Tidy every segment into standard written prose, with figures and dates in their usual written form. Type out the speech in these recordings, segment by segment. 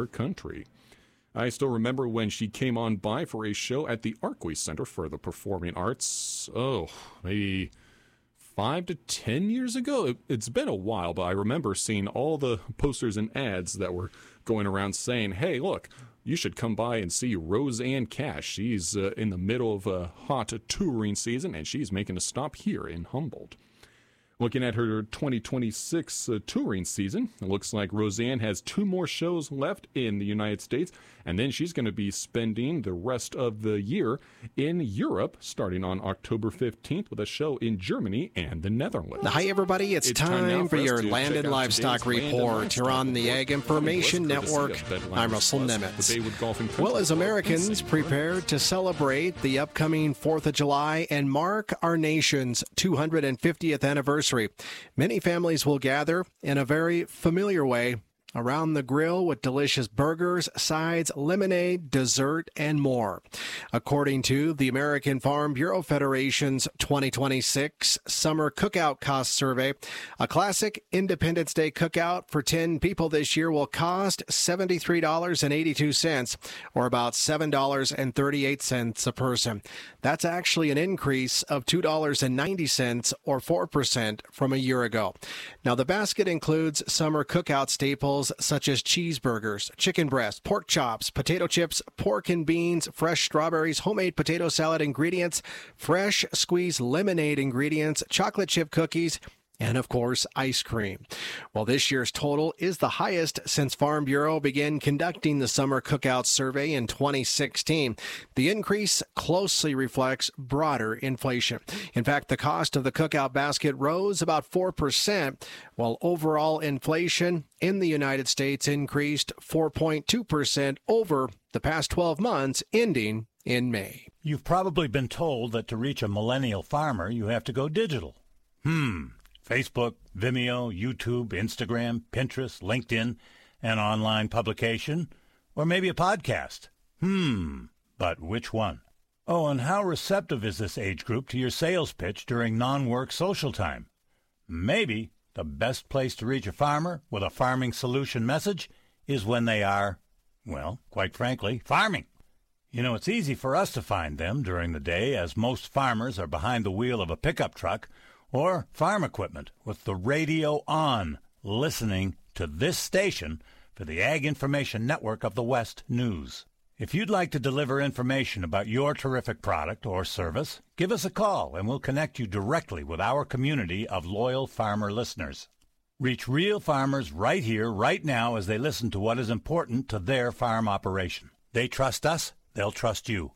entire country. I still remember when she came on by for a show at the Arkway Center for the Performing Arts, maybe 5 to 10 years ago. It's been a while, but I remember seeing all the posters and ads that were going around saying, hey, look, you should come by and see Roseanne Cash. She's in the middle of a hot touring season, and she's making a stop here in Humboldt. Looking at her 2026 touring season, it looks like Roseanne has 2 more shows left in the United States, and then she's going to be spending the rest of the year in Europe, starting on October 15th with a show in Germany and the Netherlands. Hi, everybody. It's time for your Land and Livestock Report. You're on the Ag Information Network. I'm Russell Nemitz. Well, as Americans prepare to celebrate the upcoming 4th of July and mark our nation's 250th anniversary, many families will gather in a very familiar way around the grill with delicious burgers, sides, lemonade, dessert, and more. According to the American Farm Bureau Federation's 2026 Summer Cookout Cost Survey, a classic Independence Day cookout for 10 people this year will cost $73.82, or about $7.38 a person. That's actually an increase of $2.90, or 4% from a year ago. Now, the basket includes summer cookout staples such as cheeseburgers, chicken breast, pork chops, potato chips, pork and beans, fresh strawberries, homemade potato salad ingredients, fresh squeezed lemonade ingredients, chocolate chip cookies, and, of course, ice cream. Well, this year's total is the highest since Farm Bureau began conducting the Summer Cookout Survey in 2016. The increase closely reflects broader inflation. In fact, the cost of the cookout basket rose about 4%, while overall inflation in the United States increased 4.2% over the past 12 months, ending in May. You've probably been told that to reach a millennial farmer, you have to go digital. Facebook, Vimeo, YouTube, Instagram, Pinterest, LinkedIn, an online publication, or maybe a podcast. But which one? Oh, and how receptive is this age group to your sales pitch during non-work social time? Maybe the best place to reach a farmer with a farming solution message is when they are, well, quite frankly, farming. You know, it's easy for us to find them during the day, as most farmers are behind the wheel of a pickup truck or farm equipment with the radio on, listening to this station for the Ag Information Network of the West News. If you'd like to deliver information about your terrific product or service, give us a call and we'll connect you directly with our community of loyal farmer listeners. Reach real farmers right here, right now, as they listen to what is important to their farm operation. They trust us, they'll trust you.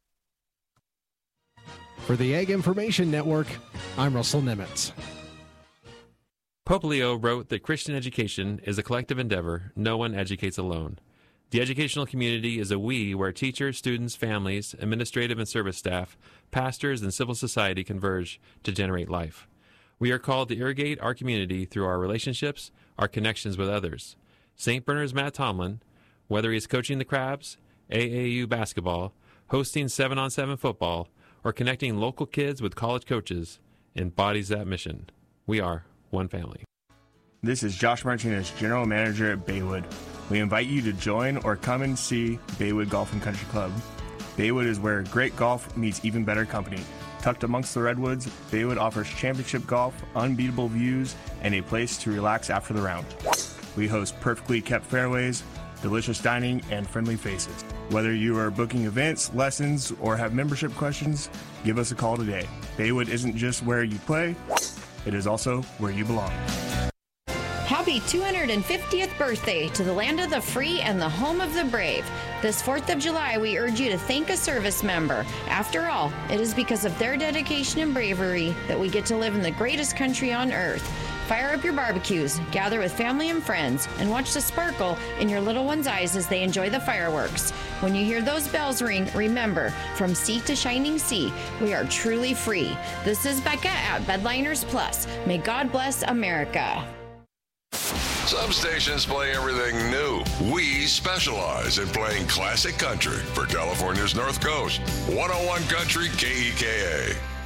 For the Ag Information Network, I'm Russell Nemitz. Pope Leo wrote that Christian education is a collective endeavor. No one educates alone. The educational community is a we where teachers, students, families, administrative and service staff, pastors, and civil society converge to generate life. We are called to irrigate our community through our relationships, our connections with others. St. Bernard's Matt Tomlin, whether he is coaching the Crabs, AAU basketball, hosting 7-on-7 football, or connecting local kids with college coaches, embodies that mission. We are one family. This is Josh Martinez, General Manager at Baywood. We invite you to join or come and see Baywood Golf and Country Club. Baywood is where great golf meets even better company. Tucked amongst the redwoods, Baywood offers championship golf, unbeatable views, and a place to relax after the round. We host perfectly kept fairways, delicious dining, and friendly faces. Whether you are booking events, lessons, or have membership questions, give us a call today. Baywood isn't just where you play, it is also where you belong. Happy 250th birthday to the land of the free and the home of the brave. This 4th of July, we urge you to thank a service member. After all, it is because of their dedication and bravery that we get to live in the greatest country on earth. Fire up your barbecues, gather with family and friends, and watch the sparkle in your little one's eyes as they enjoy the fireworks. When you hear those bells ring, remember, from sea to shining sea, we are truly free. This is Becca at Bedliners Plus. May God bless America. Some stations play everything new. We specialize in playing classic country for California's North Coast. 101 Country KEKA.